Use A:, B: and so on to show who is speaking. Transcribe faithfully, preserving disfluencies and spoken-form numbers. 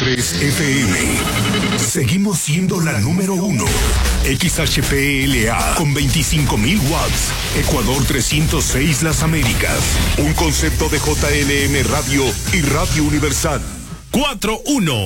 A: tres F M. Seguimos siendo la número uno. X H P L A con veinticinco mil watts. Ecuador trescientos seis Las Américas. Un concepto de J L M Radio y Radio Universal.
B: cuatro uno